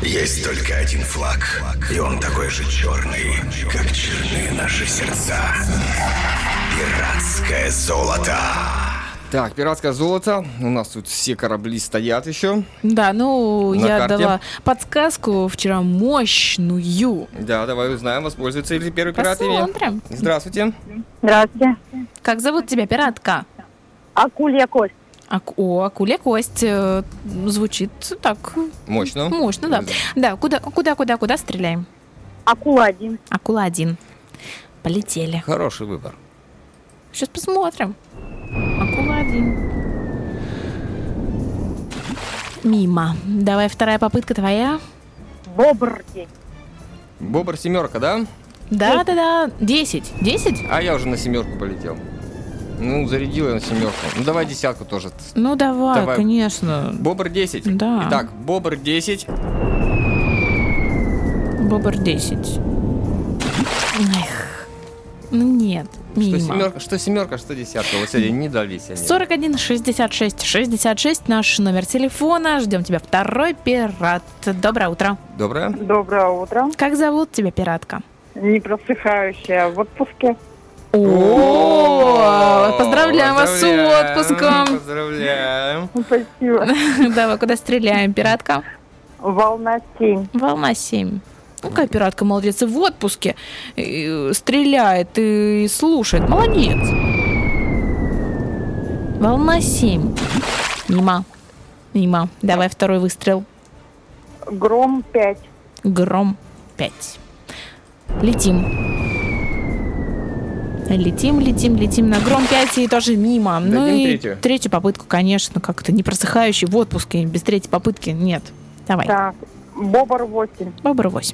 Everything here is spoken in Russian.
Есть только один флаг, и он такой же черный, как черны наши сердца. Пиратское золото. Так, пиратское золото. У нас тут все корабли стоят еще. Да, ну, На я карте. дала подсказку вчера мощную. Да, давай узнаем, воспользуется ли первый пират ими. Посмотрим. Здравствуйте. Здравствуйте. Как зовут тебя, пиратка? Акулья кость. Акулья кость. Звучит так Мощно. мощно, да. Да, куда стреляем? Акула-1. Акула-1. Полетели. Хороший выбор. Сейчас посмотрим. Акула-1. Мимо. Давай, вторая попытка твоя. Бобр-день. Бобр семерка, да? Да. 10. 10? А я уже на семерку полетел. Ну, зарядил я на семерку. Ну, давай десятку тоже. Ну, давай, Давай. конечно. Бобр 10. Да. Итак, Бобр 10. Бобр 10. Эх. Ну, нет. Мимо. Что семерка, что десятка. Вот сегодня не дались они. 41 66 66 наш номер телефона. Ждем тебя, второй пират. Доброе утро. Доброе. Доброе утро. Как зовут тебя, пиратка? Не просыхающая в отпуске. О, поздравляем вас с отпуском. Поздравляем. Спасибо. Давай, куда стреляем, пиратка? Волна 7. Волна 7. Какая пиратка, молодец, и в отпуске стреляет и слушает. Молодец. Волна 7. Мимо. Давай второй выстрел. Гром 5. Гром 5. Летим на гром 5 и тоже мимо. Дадим Ну и третью. третью попытку, конечно, как-то не просыхающий в отпуске. Без третьей попытки нет. Давай. Так. Бобр 8. Бобр 8.